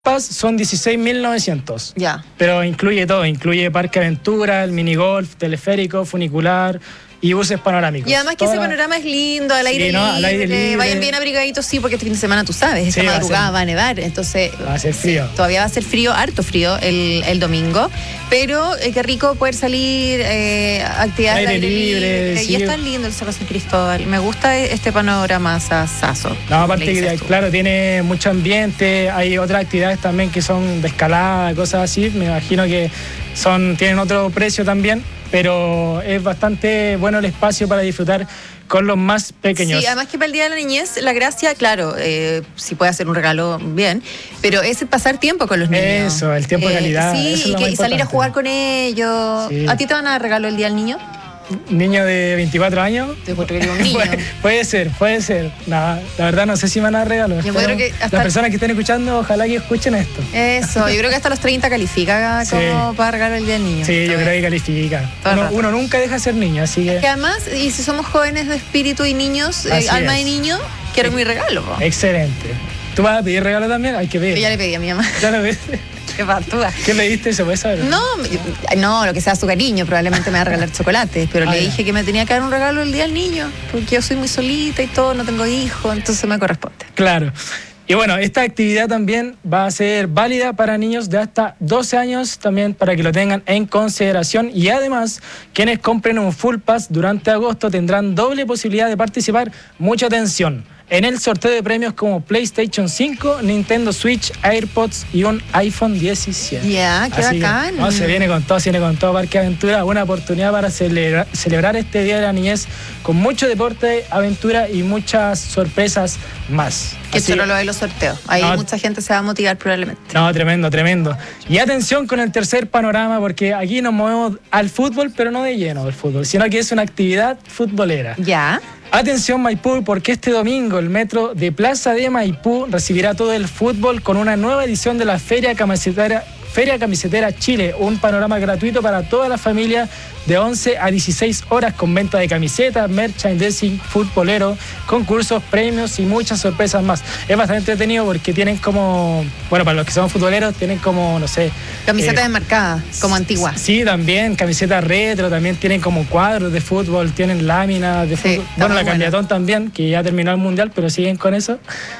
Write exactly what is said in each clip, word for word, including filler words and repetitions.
Pass son dieciséis mil novecientos. Ya. Pero incluye todo, incluye parque aventura, el minigolf, teleférico, funicular y buses panorámicos. Y además que Toda... ese panorama es lindo, al aire, sí, no, libre, al aire libre. Vayan bien abrigaditos, sí, porque este fin de semana tú sabes, esta sí, madrugada va a, va a nevar, entonces va a ser frío. Todavía va a ser frío, harto frío el, el domingo, pero eh, qué rico poder salir, eh, actividades aire de aire libre, libre, sí. Y es tan lindo el Cerro San Cristóbal, me gusta este panorama sasazo. No, aparte que, claro, tiene mucho ambiente, hay otras actividades también que son de escalada, cosas así, me imagino que son tienen otro precio también, pero es bastante bueno el espacio para disfrutar con los más pequeños. Sí, además que para el Día de la Niñez, la gracia, claro, eh, si puede hacer un regalo, bien, pero es pasar tiempo con los niños. Eso, el tiempo de calidad. Eh, sí, eso es y, lo que, más y salir a importante. jugar con ellos. Sí. ¿A ti te van a dar regalo el Día del Niño? Niño de veinticuatro años. Yo encuentro que era un niño. puede, puede ser, puede ser. No, la verdad no sé si me van a dar regalos. Yo creo que hasta las personas que estén escuchando, ojalá que escuchen esto. Eso, yo creo que hasta los treinta califica como sí. para regalar el Día del Niño. Sí, yo Entonces, creo que califica. Uno, uno nunca deja de ser niño, así que... que además, y si somos jóvenes de espíritu y niños, eh, alma de niño, quiero mi regalo. Po. Excelente. ¿Tú vas a pedir regalo también? Hay que pedir. Yo ya le pedí a mi mamá. ¿Ya lo pediste? Qué patúa. ¿Qué le diste? ¿Se puede saber? No, no, lo que sea su cariño, probablemente me va a regalar chocolate, pero ah, le ya. dije que me tenía que dar un regalo el día del niño, porque yo soy muy solita y todo, no tengo hijos, entonces me corresponde. Claro. Y bueno, esta actividad también va a ser válida para niños de hasta doce años, también para que lo tengan en consideración. Y además, quienes compren un Full Pass durante agosto tendrán doble posibilidad de participar. Mucha atención. En el sorteo de premios como PlayStation cinco, Nintendo Switch, AirPods y un iPhone diecisiete. Ya, qué Así bacán. Que, no, se viene con todo, se viene con todo Parque Aventura. Una oportunidad para celebrar, celebrar este Día de la Niñez con mucho deporte, aventura y muchas sorpresas más. Que Así, solo lo de los sorteos. Ahí no, mucha gente se va a motivar probablemente. No, tremendo, tremendo. Y atención con el tercer panorama, porque aquí nos movemos al fútbol, pero no de lleno del fútbol, sino que es una actividad futbolera. Ya. Atención Maipú, porque este domingo el metro de Plaza de Maipú recibirá todo el fútbol con una nueva edición de la Feria Camisetera, Feria Camisetera Chile, un panorama gratuito para toda la familia de once a dieciséis horas con venta de camisetas, merchandising, futbolero, concursos, premios y muchas sorpresas más. Es bastante entretenido porque tienen como, bueno, para los que son futboleros tienen como, no sé... Camisetas eh, enmarcadas, como antiguas. Sí, también, camisetas retro, también tienen como cuadros de fútbol, tienen láminas de Sí, fútbol. Bueno, la bueno. Cambiatón también, que ya terminó el Mundial, pero siguen con eso.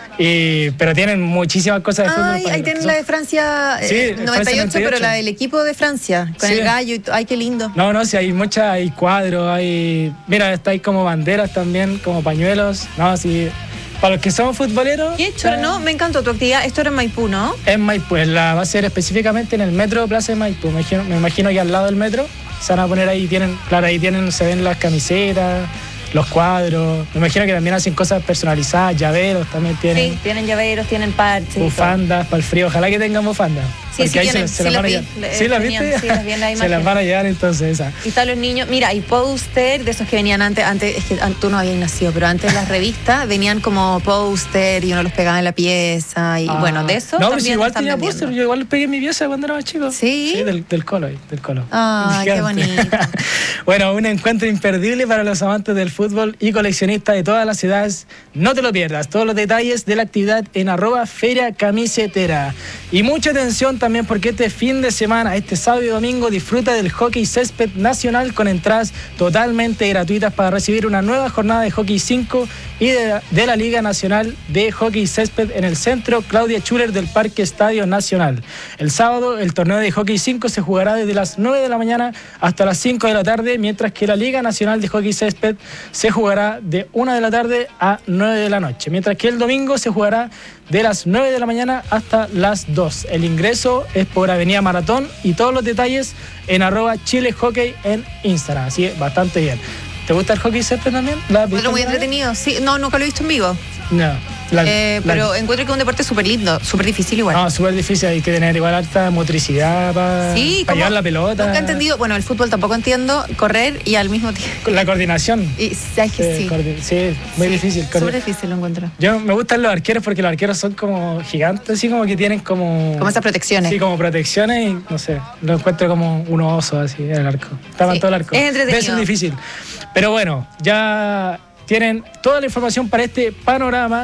Y, pero tienen muchísimas cosas de fútbol. Ay, para ahí los tienen que la son- de Francia eh, Sí, noventa y ocho, Francia noventa y pero ocho. la del equipo de Francia, con Sí. el gallo y todo. Ay, qué lindo. No, no, sí, hay muchas, hay cuadros, hay... Mira, está ahí como banderas también, como pañuelos. No, sí, para los que son futboleros... Qué chulo, eh, no, me encantó tu actividad. Esto era en Maipú, ¿no? En Maipú, la va a ser específicamente en el metro de Plaza de Maipú. Me imagino, me imagino que al lado del metro se van a poner ahí, tienen, claro, ahí tienen, se ven las camisetas, los cuadros. Me imagino que también hacen cosas personalizadas, llaveros también tienen. Sí, tienen llaveros, tienen parches. y todo. Bufandas para el frío, ojalá que tengan bufandas. Sí, sí ahí tienen, se, se sí las las van a vi, llevar. le- ¿Sí las tenían, viste? sí, las vi en la Se imagen. las van a llevar entonces esa. Y están los niños, mira, hay póster de esos que venían antes, antes, es que an- tú no habías nacido, pero antes las revistas venían como póster y uno los pegaba en la pieza y Ah, bueno, de eso no, también pues igual están tenía vendiendo. póster, yo igual pegué en mi pieza cuando era más chico. ¿Sí? Sí, del, del colo, ahí, del colo. Ay, qué Gigante. bonito. Bueno, un encuentro imperdible para los amantes del fútbol y coleccionistas de todas las edades. No te lo pierdas, todos los detalles de la actividad en arroba Feria Camisetera. Y mucha atención también porque este fin de semana, este sábado y domingo, disfruta del hockey césped nacional con entradas totalmente gratuitas para recibir una nueva jornada de hockey cinco y de, de la Liga Nacional de Hockey Césped en el centro Claudia Schuller del Parque Estadio Nacional. El sábado el torneo de hockey cinco se jugará desde las nueve de la mañana hasta las cinco de la tarde, mientras que la Liga Nacional de Hockey Césped se jugará de una de la tarde a nueve de la noche, mientras que el domingo se jugará de las nueve de la mañana hasta las dos. El ingreso es por Avenida Maratón y todos los detalles en arroba Chile Hockey en Instagram, así que bastante bien. ¿Te gusta el hockey césped también? ¿La has visto Bueno, muy alguna vez? entretenido. Sí, no, nunca lo he visto en vivo. No. La, Eh, la- pero encuentro que es un deporte súper lindo, súper difícil igual. No, súper difícil, hay que tener igual harta motricidad para Sí, llevar como- la pelota. Nunca he entendido, bueno, el fútbol tampoco entiendo, correr y al mismo tiempo. La coordinación. Y sabes que sí. coordi- sí, muy Sí, difícil. coordi- Súper difícil lo encuentro. Yo me gustan los arqueros porque los arqueros son como gigantes, así como que tienen como... Como esas protecciones. Sí, como protecciones y no sé, lo encuentro como un oso así en el arco. Estaba Sí, en todo el arco. es entretenido. Eso es difícil. Pero bueno, ya tienen toda la información para este panorama.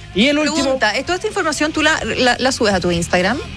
Y el último... Pregunta, ¿toda esta información tú la, la, la subes a tu Instagram?